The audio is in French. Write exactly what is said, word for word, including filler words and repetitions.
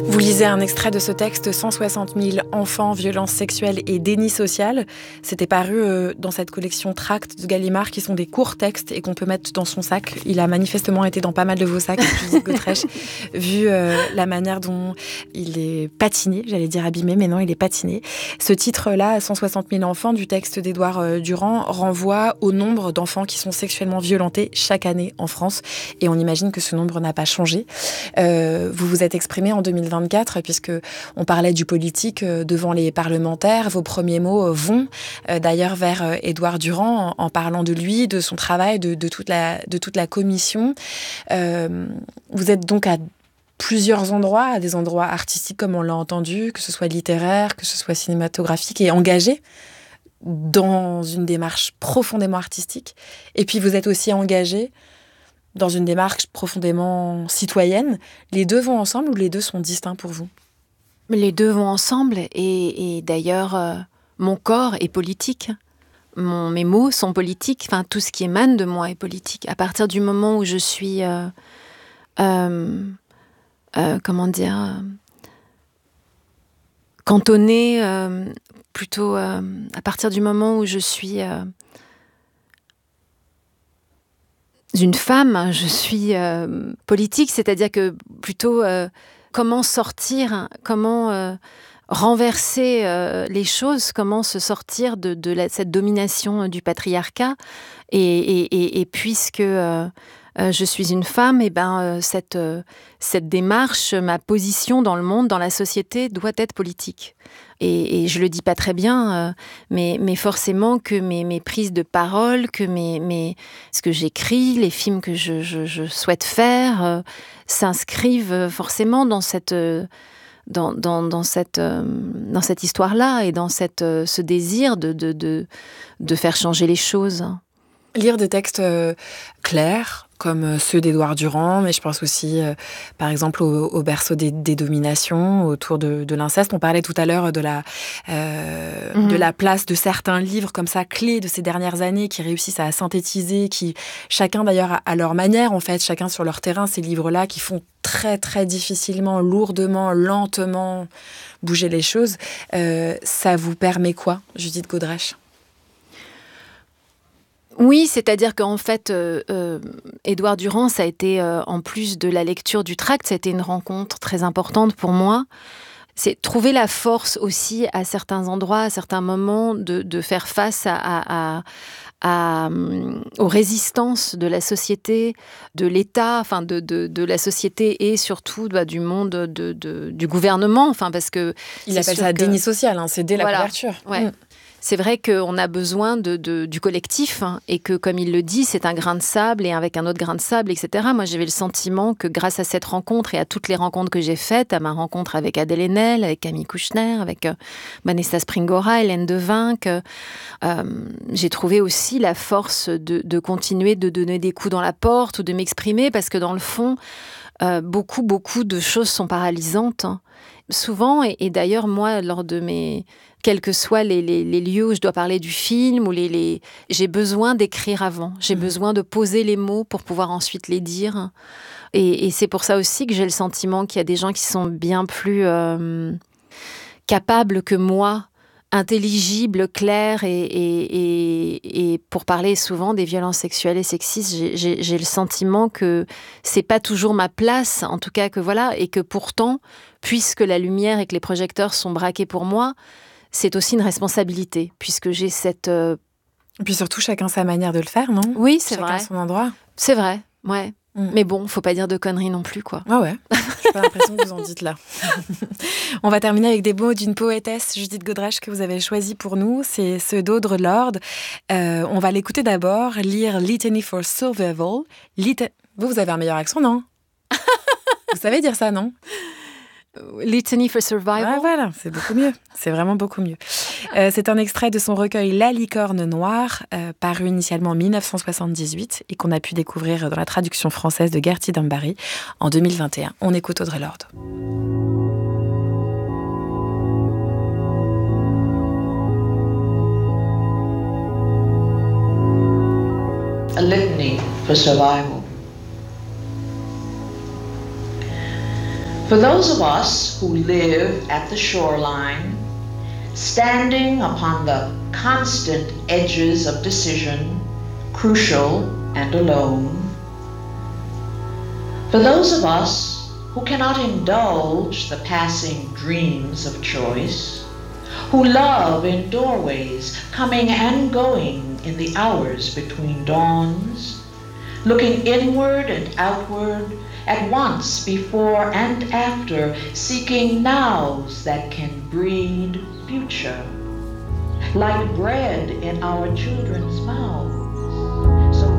Vous lisez un extrait de ce texte, cent soixante mille enfants, violences sexuelles et déni social. C'était paru euh, dans cette collection Tracts de Gallimard, qui sont des courts textes et qu'on peut mettre dans son sac. Il a manifestement été dans pas mal de vos sacs, Judith Godrèche, vu euh, la manière dont il est patiné, j'allais dire abîmé, mais non, il est patiné. Ce titre-là, cent soixante mille enfants, du texte d'Édouard euh, Durand, renvoie au nombre d'enfants qui sont sexuellement violentés chaque année en France. Et on imagine que ce nombre n'a pas changé. Euh, vous vous êtes exprimé en deux mille vingt-quatre, puisque on parlait du politique devant les parlementaires. Vos premiers mots vont d'ailleurs vers Édouard Durand, en parlant de lui, de son travail, de, de, toute, la, de toute la commission. Euh, vous êtes donc à plusieurs endroits, à des endroits artistiques comme on l'a entendu, que ce soit littéraire, que ce soit cinématographique, et engagé dans une démarche profondément artistique. Et puis vous êtes aussi engagé dans une démarche profondément citoyenne. Les deux vont ensemble ou les deux sont distincts pour vous ? Les deux vont ensemble et, et d'ailleurs, euh, mon corps est politique. Mon, mes mots sont politiques. Enfin, tout ce qui émane de moi est politique. À partir du moment où je suis... Euh, euh, euh, comment dire euh, cantonnée, euh, plutôt... Euh, à partir du moment où je suis... Euh, une femme, je suis euh, politique, c'est-à-dire que plutôt euh, comment sortir, comment euh, renverser euh, les choses, comment se sortir de, de la, cette domination du patriarcat. Et, et, et, et puisque euh, euh, je suis une femme, et ben euh, cette, euh, cette démarche, ma position dans le monde, dans la société, doit être politique. Et, et je le dis pas très bien, euh, mais, mais forcément que mes, mes prises de parole, que mes, mes, ce que j'écris, les films que je, je, je souhaite faire, euh, s'inscrivent forcément dans cette, euh, dans, dans, dans cette, euh, dans cette histoire-là et dans cette, euh, ce désir de, de, de, de faire changer les choses. Lire des textes euh, clairs, comme ceux d'Édouard Durand, mais je pense aussi, euh, par exemple, au, au berceau des, des dominations, autour de, de l'inceste. On parlait tout à l'heure de la, euh, mmh. de la place de certains livres comme ça, clés de ces dernières années, qui réussissent à synthétiser, qui, chacun d'ailleurs à, à leur manière, en fait, chacun sur leur terrain, ces livres-là qui font très, très difficilement, lourdement, lentement bouger les choses. Euh, ça vous permet quoi, Judith Godrèche ? Oui, c'est-à-dire qu'en fait, euh, euh, Édouard Durand, ça a été, euh, en plus de la lecture du tract, ça a été une rencontre très importante pour moi. C'est trouver la force aussi à certains endroits, à certains moments, de, de faire face à, à, à, à, aux résistances de la société, de l'État, enfin de, de, de la société et surtout bah, du monde, de, de, du gouvernement. Enfin, parce que il appelle ça que... déni social, hein, c'est dès la voilà. couverture. Ouais. Mmh. C'est vrai qu'on a besoin de, de, du collectif hein, et que, comme il le dit, c'est un grain de sable et avec un autre grain de sable, et cetera. Moi, j'avais le sentiment que grâce à cette rencontre et à toutes les rencontres que j'ai faites, à ma rencontre avec Adèle Haenel, avec Camille Kouchner, avec euh, Vanessa Springora, Hélène Devinck, euh, j'ai trouvé aussi la force de, de continuer de donner des coups dans la porte ou de m'exprimer parce que, dans le fond, euh, beaucoup, beaucoup de choses sont paralysantes. Hein. Souvent, et, et d'ailleurs, moi, lors de mes... quels que soient les, les, les lieux où je dois parler du film, ou les, les... j'ai besoin d'écrire avant. J'ai mmh. besoin de poser les mots pour pouvoir ensuite les dire. Et, et c'est pour ça aussi que j'ai le sentiment qu'il y a des gens qui sont bien plus euh, capables que moi, intelligibles, clairs, et, et, et, et pour parler souvent des violences sexuelles et sexistes, j'ai, j'ai, j'ai le sentiment que c'est pas toujours ma place, en tout cas que voilà, et que pourtant, puisque la lumière et que les projecteurs sont braqués pour moi, c'est aussi une responsabilité, puisque j'ai cette... Euh... Et puis surtout, chacun sa manière de le faire, non ? Oui, c'est chacun vrai. Chacun son endroit. C'est vrai, ouais. Mm. Mais bon, faut pas dire de conneries non plus, quoi. Ah ouais, j'ai pas l'impression que vous en dites là. On va terminer avec des mots d'une poétesse, Judith Godrèche, que vous avez choisi pour nous. C'est ceux d'Audre Lorde. Euh, on va l'écouter d'abord, lire Litany for Survival. Lit- vous, vous avez un meilleur accent, non ? Vous savez dire ça, non ? Litany for Survival. Ah, voilà, c'est beaucoup mieux. C'est vraiment beaucoup mieux. Euh, c'est un extrait de son recueil La licorne noire, euh, paru initialement en dix-neuf cent soixante-dix-huit et qu'on a pu découvrir dans la traduction française de Gertie Dambary en deux mille vingt et un. On écoute Audre Lorde. A litany for survival. For those of us who live at the shoreline, standing upon the constant edges of decision, crucial and alone. For those of us who cannot indulge the passing dreams of choice, who love in doorways, coming and going in the hours between dawns, looking inward and outward, at once before and after, seeking nows that can breed future, like bread in our children's mouths.